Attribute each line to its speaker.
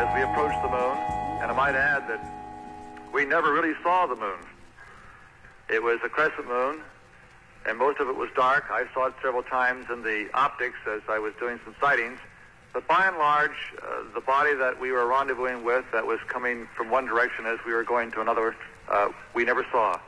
Speaker 1: as we approached the moon, and I might add that we never really saw the moon. It was a crescent moon, and most of it was dark. I saw it several times in the optics as I was doing some sightings. But by and large, the body that we were rendezvousing with that was coming from one direction as we were going to another, we never saw.